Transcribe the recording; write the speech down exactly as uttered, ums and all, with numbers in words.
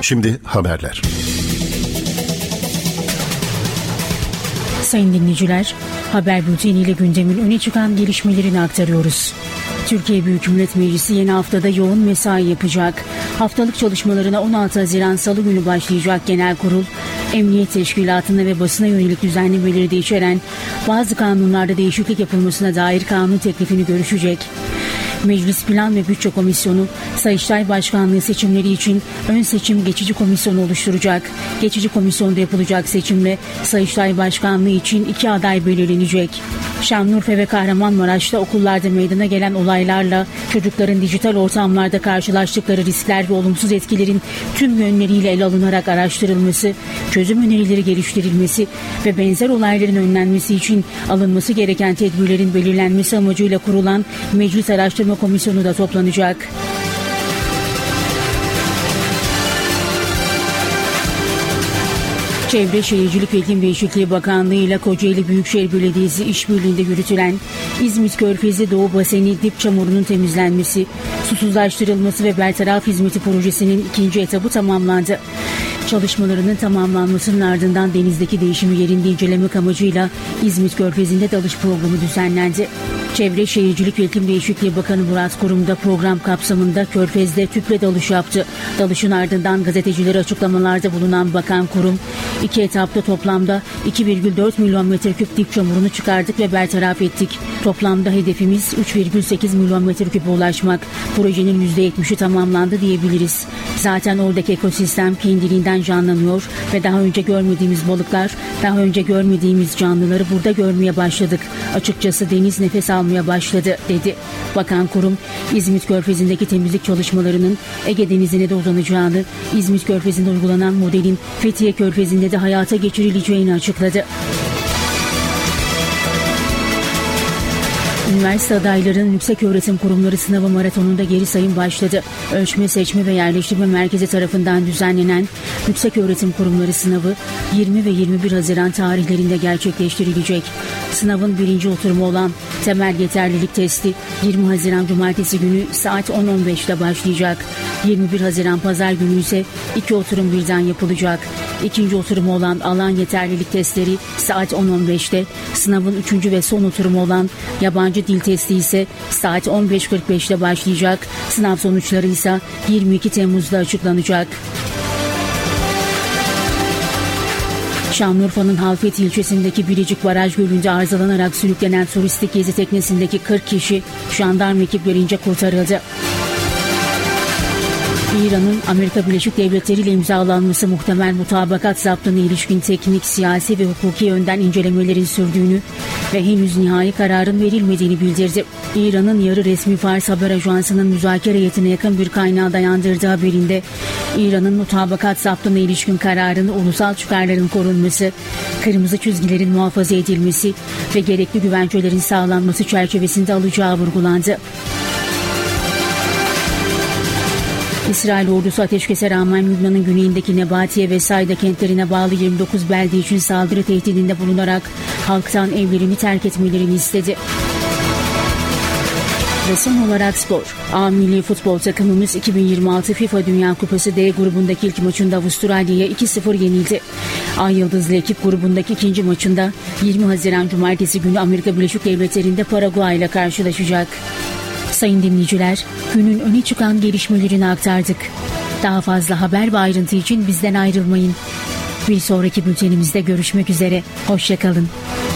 Şimdi haberler. Sayın dinleyiciler, haber bülteniyle gündemin öne çıkan gelişmelerini aktarıyoruz. Türkiye Büyük Millet Meclisi yeni haftada yoğun mesai yapacak. Haftalık çalışmalarına on altı Haziran Salı günü başlayacak genel kurul, Emniyet Teşkilatı'na ve basına yönelik düzenlemeleri de içeren bazı kanunlarda değişiklik yapılmasına dair kanun teklifini görüşecek. Meclis Plan ve Bütçe Komisyonu, Sayıştay Başkanlığı seçimleri için ön seçim geçici komisyonu oluşturacak. Geçici komisyonda yapılacak seçimle Sayıştay Başkanlığı için iki aday belirlenecek. Şanlıurfa ve Kahramanmaraş'ta okullarda meydana gelen olaylarla çocukların dijital ortamlarda karşılaştıkları riskler ve olumsuz etkilerin tüm yönleriyle ele alınarak araştırılması, çözüm önerileri geliştirilmesi ve benzer olayların önlenmesi için alınması gereken tedbirlerin belirlenmesi amacıyla kurulan Meclis Araştırma Komisyonu da toplanacak. Çevre Şehircilik ve İklim Değişikliği Bakanlığı ile Kocaeli Büyükşehir Belediyesi işbirliğinde yürütülen İzmit Körfezi Doğu Baseni dip çamurunun temizlenmesi, susuzlaştırılması ve bertaraf hizmeti projesinin ikinci etabı tamamlandı. Çalışmalarının tamamlanmasının ardından denizdeki değişimi yerinde incelemek amacıyla İzmit Körfezi'nde dalış programı düzenlendi. Çevre Şehircilik ve İklim Değişikliği Bakanı Murat Kurum da program kapsamında Körfez'de tüple dalış yaptı. Dalışın ardından gazetecilere açıklamalarda bulunan Bakan Kurum, iki etapta toplamda iki virgül dört milyon metreküp dip çamurunu çıkardık ve bertaraf ettik. Toplamda hedefimiz üç virgül sekiz milyon metreküpe ulaşmak. Projenin yüzde yetmişi tamamlandı diyebiliriz. Zaten oradaki ekosistem kendiliğinden canlanıyor ve daha önce görmediğimiz balıklar, daha önce görmediğimiz canlıları burada görmeye başladık. Açıkçası deniz nefes almaya başladı, dedi. Bakan Kurum, İzmit Körfezi'ndeki temizlik çalışmalarının Ege Denizi'ne de uzanacağını, İzmit Körfezi'nde uygulanan modelin Fethiye Körfezi'nde de hayata geçirileceğini açıkladı. Üniversite adaylarının yükseköğretim kurumları sınavı maratonunda geri sayım başladı. Ölçme, Seçme ve Yerleştirme Merkezi tarafından düzenlenen yükseköğretim kurumları sınavı yirmi ve yirmi bir Haziran tarihlerinde gerçekleştirilecek. Sınavın birinci oturumu olan temel yeterlilik testi yirmi Haziran Cumartesi günü saat on on beşte başlayacak. yirmi bir Haziran Pazar günü ise iki oturum birden yapılacak. İkinci oturumu olan alan yeterlilik testleri saat on on beşte, sınavın üçüncü ve son oturumu olan yabancı dil testi ise saat on beş kırk beşte başlayacak. Sınav sonuçları ise yirmi iki Temmuz'da açıklanacak. Şanlıurfa'nın Halfeti ilçesindeki Biricik Baraj Gölü'nde arızalanarak sürüklenen turistik gezi teknesindeki kırk kişi jandarma ekiplerince kurtarıldı. İran'ın Amerika Birleşik Devletleri ile imzalanması muhtemel mutabakat zaptına ilişkin teknik, siyasi ve hukuki yönden incelemelerin sürdüğünü ve henüz nihai kararın verilmediğini bildirdi. İran'ın yarı resmi Fars haber ajansının müzakere heyetine yakın bir kaynağa dayandırdığı haberinde İran'ın mutabakat zaptına ilişkin kararını ulusal çıkarların korunması, kırmızı çizgilerin muhafaza edilmesi ve gerekli güvencelerin sağlanması çerçevesinde alacağı vurgulandı. İsrail ordusu ateşkese rağmen Lübnan'ın güneyindeki Nebatiye ve Sayda kentlerine bağlı yirmi dokuz belde için saldırı tehdidinde bulunarak halktan evlerini terk etmelerini istedi. Ve son olarak spor. A milli futbol takımımız iki bin yirmi altı FIFA Dünya Kupası D grubundaki ilk maçında Avustralya'ya iki sıfır yenildi. Ay Yıldızlı ekip grubundaki ikinci maçında yirmi Haziran Cumartesi günü Amerika Birleşik Devletleri'nde Paraguay ile karşılaşacak. Sayın dinleyiciler, günün öne çıkan gelişmelerini aktardık. Daha fazla haber ve ayrıntı için bizden ayrılmayın. Bir sonraki bültenimizde görüşmek üzere. Hoşça kalın.